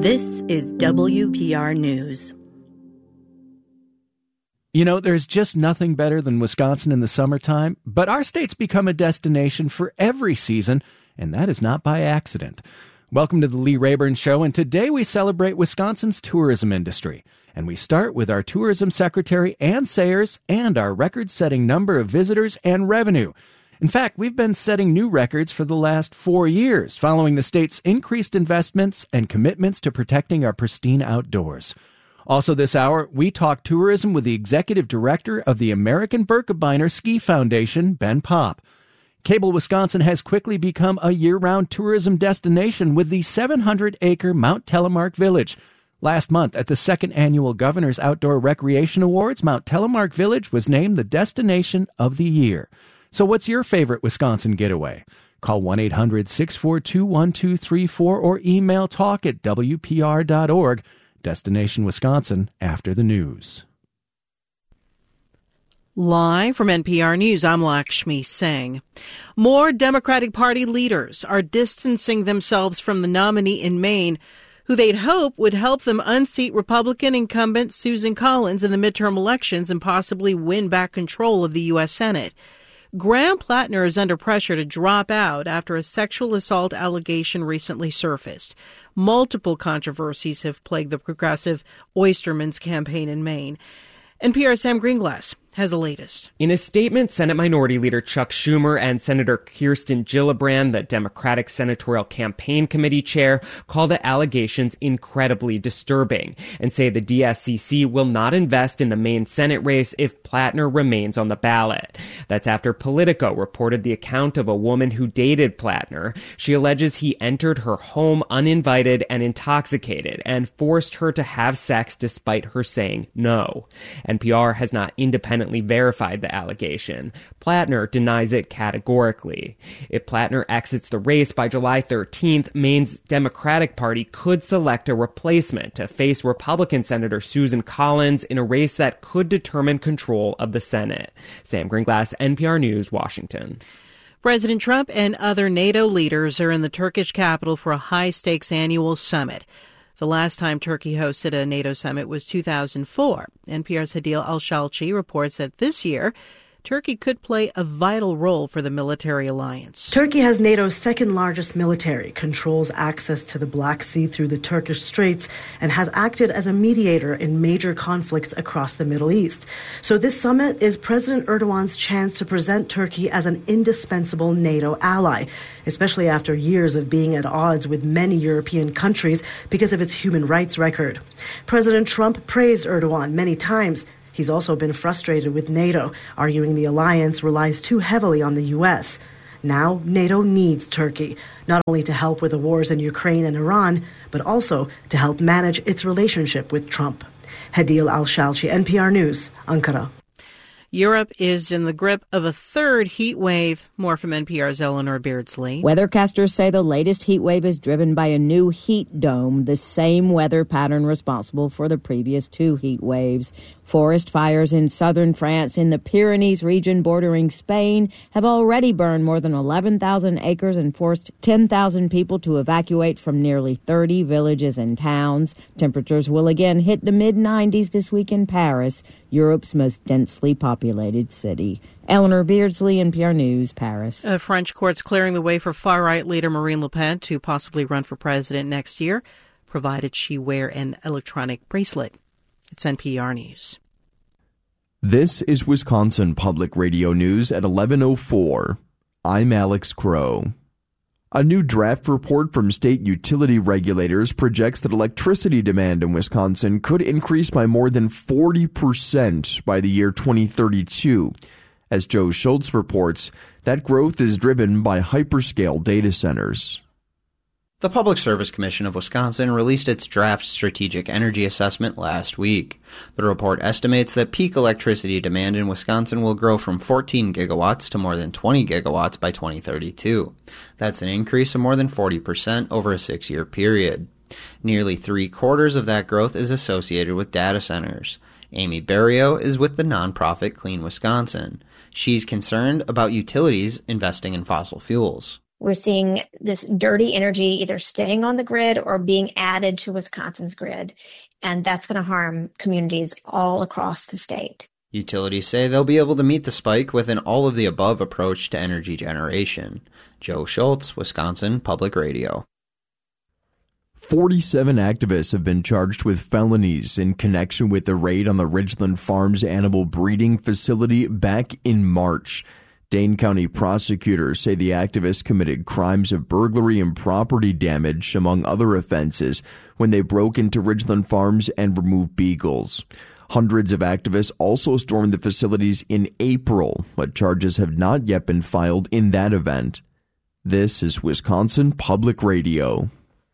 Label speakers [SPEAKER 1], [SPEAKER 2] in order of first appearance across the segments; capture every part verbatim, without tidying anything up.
[SPEAKER 1] This is W P R News.
[SPEAKER 2] You know, there's just nothing better than Wisconsin in the summertime, but our state's become a destination for every season, and that is not by accident. Welcome to the Lee Rayburn Show, and today we celebrate Wisconsin's tourism industry. And we start with our Tourism Secretary, Ann Sayers, and our record-setting number of visitors and revenue. In fact, we've been setting new records for the last four years, following the state's increased investments and commitments to protecting our pristine outdoors. Also this hour, we talk tourism with the executive director of the American Birkebeiner Ski Foundation, Ben Popp. Cable, Wisconsin has quickly become a year-round tourism destination with the seven hundred acre Mount Telemark Village. Last month, at the second annual Governor's Outdoor Recreation Awards, Mount Telemark Village was named the Destination of the Year. So what's your favorite Wisconsin getaway? Call one eight hundred six four two one two three four or email talk at W P R dot org. Destination Wisconsin after the news.
[SPEAKER 3] Live from N P R News, I'm Lakshmi Singh. More Democratic Party leaders are distancing themselves from the nominee in Maine, who they'd hope would help them unseat Republican incumbent Susan Collins in the midterm elections and possibly win back control of the U S Senate. Graham Plattner is under pressure to drop out after a sexual assault allegation recently surfaced. Multiple controversies have plagued the progressive Oysterman's campaign in Maine. N P R's Sam Greenglass has the latest.
[SPEAKER 4] In a statement, Senate Minority Leader Chuck Schumer and Senator Kirsten Gillibrand, the Democratic Senatorial Campaign Committee chair, call the allegations incredibly disturbing and say the D S C C will not invest in the Maine Senate race if Plattner remains on the ballot. That's after Politico reported the account of a woman who dated Plattner. She alleges he entered her home uninvited and intoxicated and forced her to have sex despite her saying no. N P R has not independently verified the allegation. Plattner denies it categorically. If Plattner exits the race by July thirteenth, Maine's Democratic Party could select a replacement to face Republican Senator Susan Collins in a race that could determine control of the Senate. Sam Greenglass, N P R News, Washington.
[SPEAKER 3] President Trump and other NATO leaders are in the Turkish capital for a high-stakes annual summit. The last time Turkey hosted a NATO summit was two thousand four. N P R's Hadil Al-Shalchi reports that this year, Turkey could play a vital role for the military alliance.
[SPEAKER 5] Turkey has NATO's second largest military, controls access to the Black Sea through the Turkish Straits, and has acted as a mediator in major conflicts across the Middle East. So this summit is President Erdogan's chance to present Turkey as an indispensable NATO ally, especially after years of being at odds with many European countries because of its human rights record. President Trump praised Erdogan many times. He's also been frustrated with NATO, arguing the alliance relies too heavily on the U S. Now, NATO needs Turkey, not only to help with the wars in Ukraine and Iran, but also to help manage its relationship with Trump. Hadil Al-Shalchi, N P R News, Ankara.
[SPEAKER 3] Europe is in the grip of a third heat wave. More from N P R's Eleanor Beardsley.
[SPEAKER 6] Weathercasters say the latest heat wave is driven by a new heat dome, the same weather pattern responsible for the previous two heat waves. Forest fires in southern France in the Pyrenees region bordering Spain have already burned more than eleven thousand acres and forced ten thousand people to evacuate from nearly thirty villages and towns. Temperatures will again hit the mid nineties this week in Paris, Europe's most densely populated city. Eleanor Beardsley, N P R News, Paris.
[SPEAKER 3] Uh, French courts clearing the way for far-right leader Marine Le Pen to possibly run for president next year, provided she wear an electronic bracelet. It's N P R News.
[SPEAKER 7] This is Wisconsin Public Radio News at eleven oh four. I'm Alex Crow. A new draft report from state utility regulators projects that electricity demand in Wisconsin could increase by more than forty percent by the year twenty thirty-two. As Joe Schultz reports, that growth is driven by hyperscale data centers.
[SPEAKER 8] The Public Service Commission of Wisconsin released its draft strategic energy assessment last week. The report estimates that peak electricity demand in Wisconsin will grow from fourteen gigawatts to more than twenty gigawatts by twenty thirty-two. That's an increase of more than forty percent over a six-year period. Nearly three-quarters of that growth is associated with data centers. Amy Barrio is with the nonprofit Clean Wisconsin. She's concerned about utilities investing in fossil fuels.
[SPEAKER 9] We're seeing this dirty energy either staying on the grid or being added to Wisconsin's grid. And that's going to harm communities all across the state.
[SPEAKER 8] Utilities say they'll be able to meet the spike with an all-of-the-above approach to energy generation. Joe Schultz, Wisconsin Public Radio.
[SPEAKER 7] forty-seven activists have been charged with felonies in connection with the raid on the Ridgeland Farms animal breeding facility back in March. Dane County prosecutors say the activists committed crimes of burglary and property damage, among other offenses, when they broke into Ridgeland Farms and removed beagles. Hundreds of activists also stormed the facilities in April, but charges have not yet been filed in that event. This is Wisconsin Public Radio.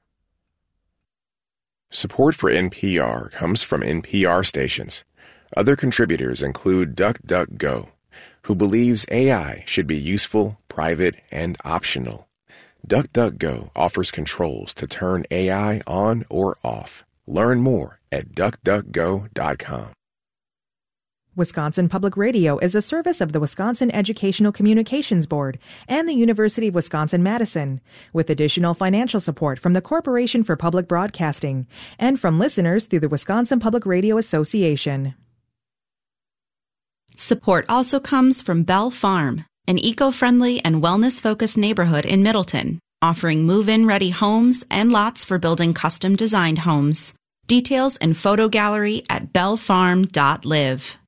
[SPEAKER 10] Support for N P R comes from N P R stations. Other contributors include DuckDuckGo, who believes A I should be useful, private, and optional. DuckDuckGo offers controls to turn A I on or off. Learn more at duck duck go dot com.
[SPEAKER 11] Wisconsin Public Radio is a service of the Wisconsin Educational Communications Board and the University of Wisconsin-Madison, with additional financial support from the Corporation for Public Broadcasting and from listeners through the Wisconsin Public Radio Association.
[SPEAKER 12] Support also comes from Bell Farm, an eco-friendly and wellness-focused neighborhood in Middleton, offering move-in ready homes and lots for building custom-designed homes. Details and photo gallery at bell farm dot live.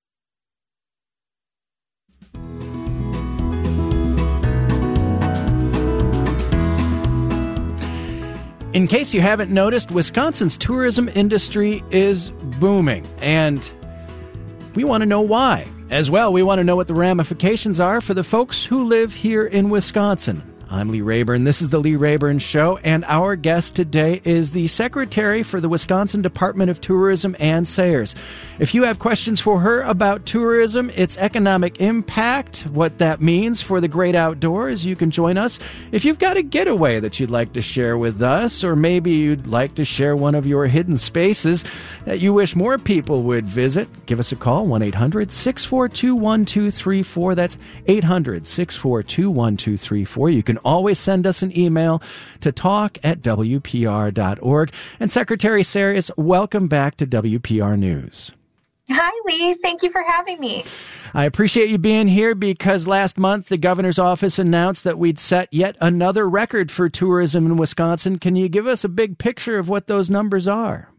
[SPEAKER 2] In case you haven't noticed, Wisconsin's tourism industry is booming, and we want to know why. As well, we want to know what the ramifications are for the folks who live here in Wisconsin. I'm Lee Rayburn. This is The Lee Rayburn Show, and our guest today is the Secretary for the Wisconsin Department of Tourism, Ann Sayers. If you have questions for her about tourism, its economic impact, what that means for the great outdoors, you can join us. If you've got a getaway that you'd like to share with us, or maybe you'd like to share one of your hidden spaces that you wish more people would visit, give us a call, one eight hundred six four two one two three four. That's eight hundred six four two one two three four. You can always send us an email to talk at w p r dot org. And Secretary Sayers, welcome back to W P R News.
[SPEAKER 13] Hi, Lee. Thank you for having me.
[SPEAKER 2] I appreciate you being here because last month the governor's office announced that we'd set yet another record for tourism in Wisconsin. Can you give us a big picture of what those numbers are?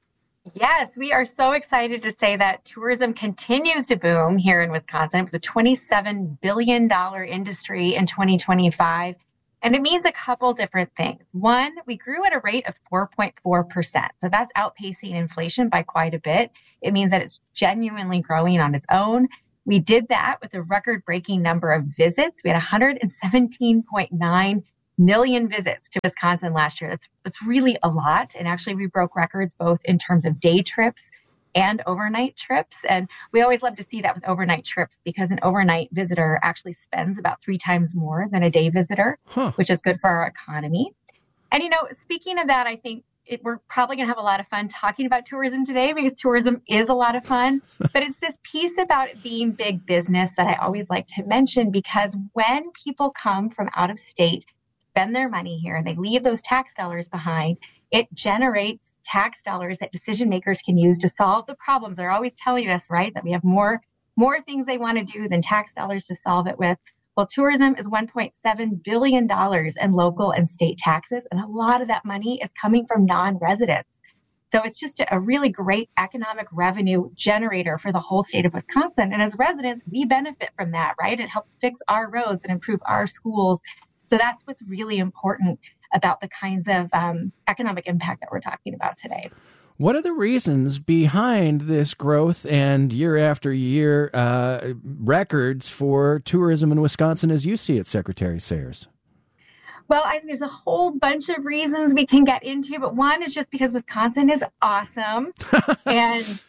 [SPEAKER 13] Yes, we are so excited to say that tourism continues to boom here in Wisconsin. It was a twenty-seven billion dollars industry in twenty twenty-five, and it means a couple different things. One, we grew at a rate of four point four percent, so that's outpacing inflation by quite a bit. It means that it's genuinely growing on its own. We did that with a record-breaking number of visits. We had one hundred seventeen point nine million visits to Wisconsin last year. That's that's really a lot. And actually, we broke records both in terms of day trips and overnight trips. And we always love to see that with overnight trips because an overnight visitor actually spends about three times more than a day visitor, huh. which is good for our economy. And, you know, speaking of that, I think it, we're probably going to have a lot of fun talking about tourism today because tourism is a lot of fun. But it's this piece about it being big business that I always like to mention because when people come from out of state, spend their money here, and they leave those tax dollars behind, it generates tax dollars that decision makers can use to solve the problems. They're always telling us, right, that we have more, more things they want to do than tax dollars to solve it with. Well, tourism is one point seven billion dollars in local and state taxes, and a lot of that money is coming from non-residents. So it's just a really great economic revenue generator for the whole state of Wisconsin. And as residents, we benefit from that, right? It helps fix our roads and improve our schools. So that's what's really important about the kinds of um, economic impact that we're talking about today.
[SPEAKER 2] What are the reasons behind this growth and year after year uh, records for tourism in Wisconsin as you see it, Secretary Sayers?
[SPEAKER 13] Well, I think there's a whole bunch of reasons we can get into, but one is just because Wisconsin is awesome. and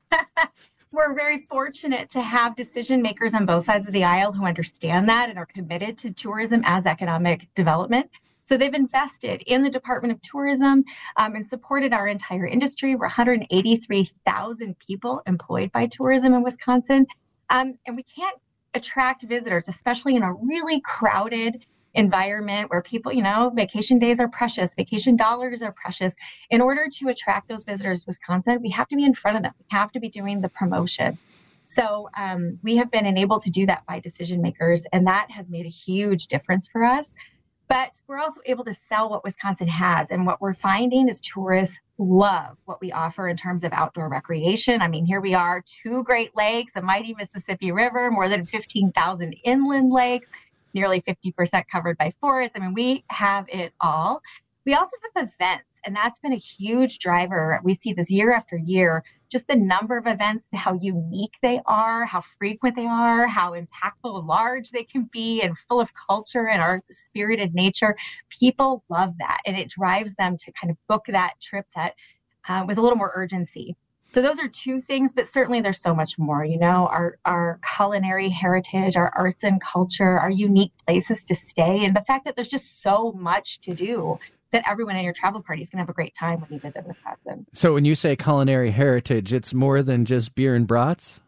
[SPEAKER 13] we're very fortunate to have decision makers on both sides of the aisle who understand that and are committed to tourism as economic development. So they've invested in the Department of Tourism um, and supported our entire industry. We're one hundred eighty-three thousand people employed by tourism in Wisconsin. Um, and we can't attract visitors, especially in a really crowded environment where people, you know, vacation days are precious, vacation dollars are precious. In order to attract those visitors to Wisconsin, we have to be in front of them. We have to be doing the promotion. So um, we have been enabled to do that by decision makers, and that has made a huge difference for us. But we're also able to sell what Wisconsin has. And what we're finding is tourists love what we offer in terms of outdoor recreation. I mean, here we are, two Great Lakes, a mighty Mississippi River, more than fifteen thousand inland lakes, nearly fifty percent covered by forests. I mean, we have it all. We also have events, and that's been a huge driver. We see this year after year, just the number of events, how unique they are, how frequent they are, how impactful and large they can be, and full of culture and our spirited nature. People love that, and it drives them to kind of book that trip that uh, with a little more urgency. So those are two things, but certainly there's so much more, you know, our, our culinary heritage, our arts and culture, our unique places to stay, and the fact that there's just so much to do that everyone in your travel party is going to have a great time when you visit Wisconsin.
[SPEAKER 2] So when you say culinary heritage, it's more than just beer and brats?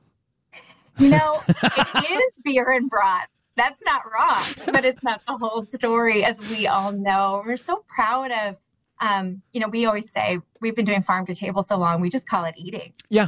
[SPEAKER 13] You know, it is beer and brats. That's not wrong, but it's not the whole story, as we all know. We're so proud of, um, you know, we always say we've been doing farm to table so long, we just call it eating.
[SPEAKER 2] Yeah.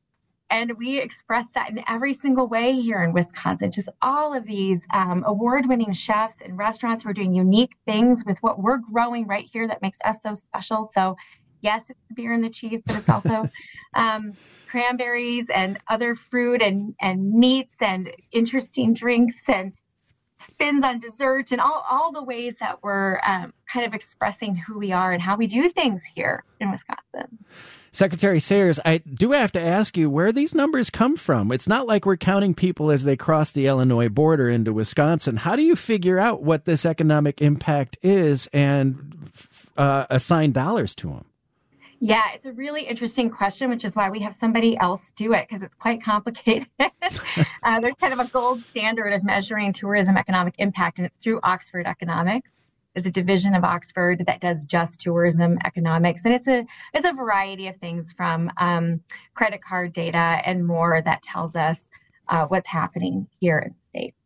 [SPEAKER 13] And we express that in every single way here in Wisconsin. Just all of these um, award-winning chefs and restaurants who are doing unique things with what we're growing right here that makes us so special. So yes, it's the beer and the cheese, but it's also um, cranberries and other fruit and, and meats and interesting drinks and spins on desserts and all, all the ways that we're um, kind of expressing who we are and how we do things here in Wisconsin.
[SPEAKER 2] Secretary Sayers, I do have to ask you where these numbers come from. It's not like we're counting people as they cross the Illinois border into Wisconsin. How do you figure out what this economic impact is and uh, assign dollars to them?
[SPEAKER 13] Yeah, it's a really interesting question, which is why we have somebody else do it, because it's quite complicated. uh, there's kind of a gold standard of measuring tourism economic impact, and it's through Oxford Economics. There's a division of Oxford that does just tourism economics, and it's a it's a variety of things from um, credit card data and more that tells us uh, what's happening here in the state.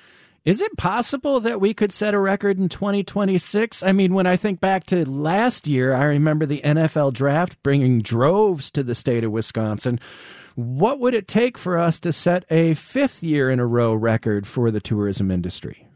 [SPEAKER 2] Is it possible that we could set a record in twenty twenty-six? I mean, when I think back to last year, I remember the N F L draft bringing droves to the state of Wisconsin. What would it take for us to set a fifth year in a row record for the tourism industry?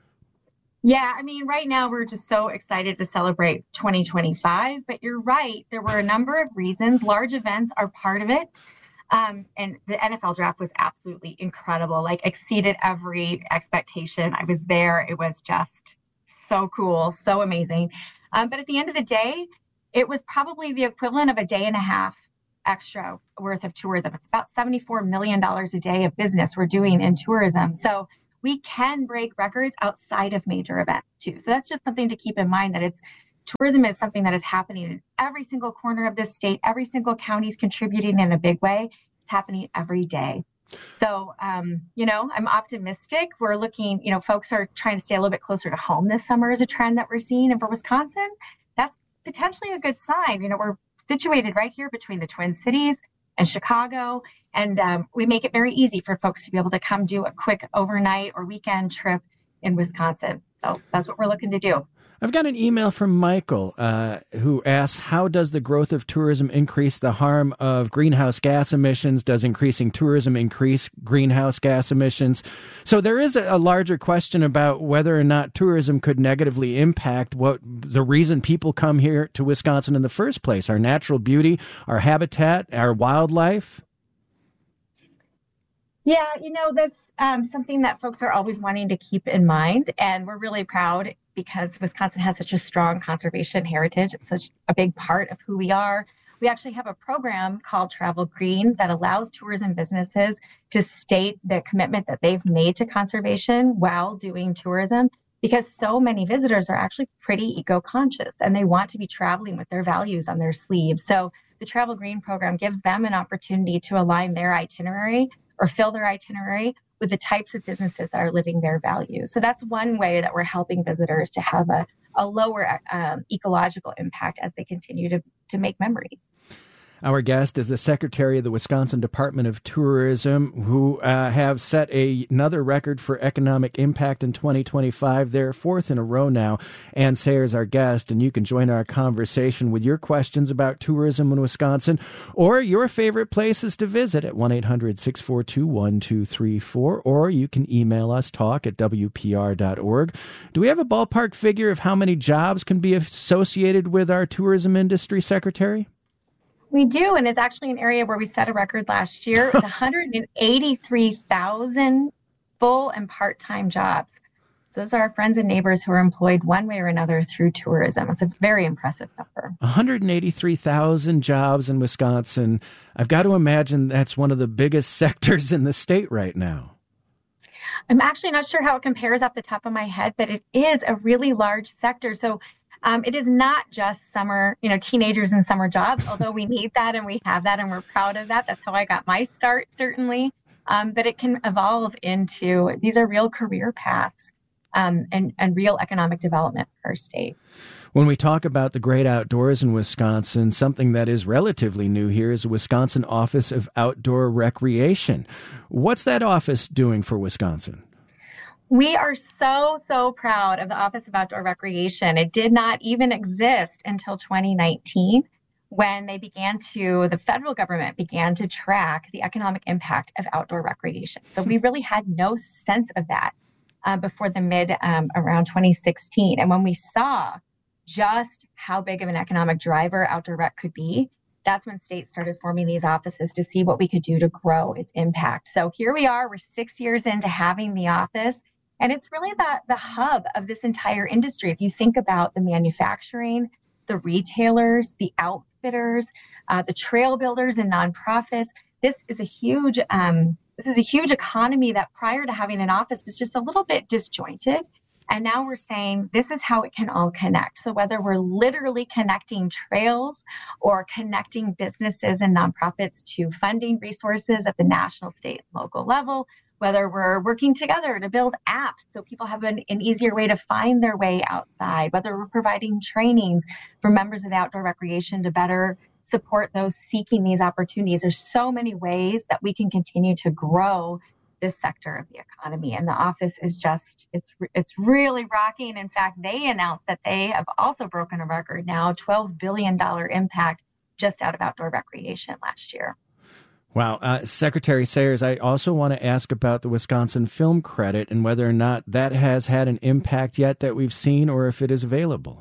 [SPEAKER 13] Yeah, I mean, right now we're just so excited to celebrate twenty twenty-five, but you're right. There were a number of reasons. Large events are part of it. Um, and the N F L draft was absolutely incredible, like exceeded every expectation. I was there. It was just so cool, so amazing. Um, but at the end of the day, it was probably the equivalent of a day and a half extra worth of tourism. It's about seventy-four million dollars a day of business we're doing in tourism. So we can break records outside of major events too. So that's just something to keep in mind, that it's tourism is something that is happening in every single corner of this state. Every single county is contributing in a big way. It's happening every day. So, um, you know, I'm optimistic. We're looking, you know, folks are trying to stay a little bit closer to home this summer is a trend that we're seeing. And for Wisconsin, that's potentially a good sign. You know, we're situated right here between the Twin Cities and Chicago. And um, we make it very easy for folks to be able to come do a quick overnight or weekend trip in Wisconsin. So that's what we're looking to do.
[SPEAKER 2] I've got an email from Michael uh, who asks, how does the growth of tourism increase the harm of greenhouse gas emissions? Does increasing tourism increase greenhouse gas emissions? So there is a, a larger question about whether or not tourism could negatively impact what the reason people come here to Wisconsin in the first place, our natural beauty, our habitat, our wildlife.
[SPEAKER 13] Yeah, you know, that's um, something that folks are always wanting to keep in mind. And we're really proud because Wisconsin has such a strong conservation heritage. It's such a big part of who we are. We actually have a program called Travel Green that allows tourism businesses to state the commitment that they've made to conservation while doing tourism, because so many visitors are actually pretty eco-conscious and they want to be traveling with their values on their sleeves. So the Travel Green program gives them an opportunity to align their itinerary or fill their itinerary with the types of businesses that are living their values. So that's one way that we're helping visitors to have a, a lower um, ecological impact as they continue to, to make memories.
[SPEAKER 2] Our guest is the Secretary of the Wisconsin Department of Tourism, who uh, have set a, another record for economic impact in twenty twenty-five. They're fourth in a row now. Ann Sayers, our guest, and you can join our conversation with your questions about tourism in Wisconsin or your favorite places to visit at one eight hundred six four two one two three four, or you can email us, talk at w p r dot org. Do we have a ballpark figure of how many jobs can be associated with our tourism industry, Secretary?
[SPEAKER 13] We do, and it's actually an area where we set a record last year. It's one hundred eighty-three thousand full and part-time jobs. Those are our friends and neighbors who are employed one way or another through tourism. It's a very impressive number.
[SPEAKER 2] one hundred eighty-three thousand jobs in Wisconsin. I've got to imagine that's one of the biggest sectors in the state right now.
[SPEAKER 13] I'm actually not sure how it compares off the top of my head, but it is a really large sector. So Um, it is not just summer, you know, teenagers and summer jobs, although we need that and we have that and we're proud of that. That's how I got my start, certainly. Um, but it can evolve into, these are real career paths um, and, and real economic development for our state.
[SPEAKER 2] When we talk about the great outdoors in Wisconsin, something that is relatively new here is the Wisconsin Office of Outdoor Recreation. What's that office doing for Wisconsin?
[SPEAKER 13] We are so, so proud of the Office of Outdoor Recreation. It did not even exist until twenty nineteen when they began to, the federal government began to track the economic impact of outdoor recreation. So we really had no sense of that uh, before the mid, um, around twenty sixteen. And when we saw just how big of an economic driver outdoor rec could be, that's when states started forming these offices to see what we could do to grow its impact. So here we are, we're six years into having the office. And it's really the, the hub of this entire industry. If you think about the manufacturing, the retailers, the outfitters, uh, the trail builders and nonprofits, this is a huge um, this is a huge economy that prior to having an office was just a little bit disjointed. And now we're saying this is how it can all connect. So whether we're literally connecting trails or connecting businesses and nonprofits to funding resources at the national, state, and local level, whether we're working together to build apps so people have an, an easier way to find their way outside, whether we're providing trainings for members of the outdoor recreation to better support those seeking these opportunities. There's so many ways that we can continue to grow this sector of the economy. And the office is just, it's it's really rocking. In fact, they announced that they have also broken a record now, twelve billion dollars impact just out of outdoor recreation last year.
[SPEAKER 2] Wow. Uh, Secretary Sayers, I also want to ask about the Wisconsin Film Credit and whether or not that has had an impact yet that we've seen or if it is available.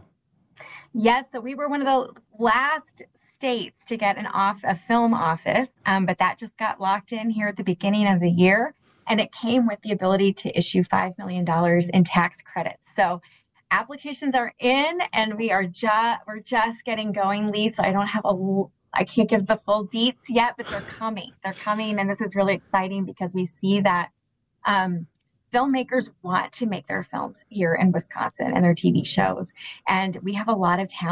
[SPEAKER 13] Yes. So we were one of the last states to get an off a film office, um, but that just got locked in here at the beginning of the year. And it came with the ability to issue five million dollars in tax credits. So applications are in and we are just, we're just getting going, Lee. So I don't have a I can't give the full deets yet, but they're coming. They're coming. And this is really exciting because we see that um, filmmakers want to make their films here in Wisconsin and their T V shows. And we have a lot of talent